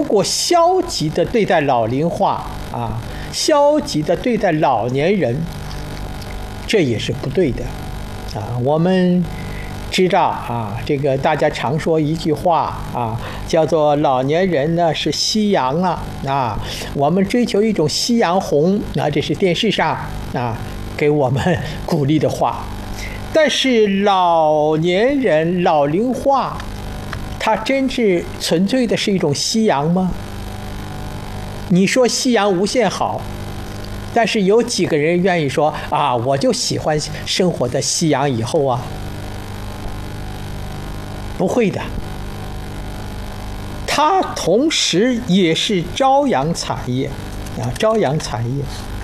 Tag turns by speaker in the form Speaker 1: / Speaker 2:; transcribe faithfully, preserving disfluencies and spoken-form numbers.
Speaker 1: 果消极的对待老龄化啊，消极的对待老年人，这也是不对的啊。我们知道啊，这个大家常说一句话啊，叫做老年人呢是夕阳啊啊，我们追求一种夕阳红啊，这是电视上啊给我们鼓励的话。但是老年人老龄化，它真是纯粹的是一种夕阳吗？你说夕阳无限好，但是有几个人愿意说啊，我就喜欢生活在夕阳以后啊？不会的，它同时也是朝阳产业啊，朝阳产业。